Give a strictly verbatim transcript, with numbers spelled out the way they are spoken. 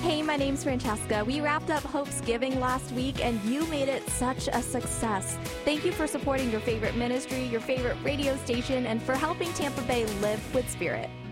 Hey, my name's Francesca. We wrapped up Hope's Giving last week, and you made it such a success. Thank you for supporting your favorite ministry, your favorite radio station, and for helping Tampa Bay live with spirit.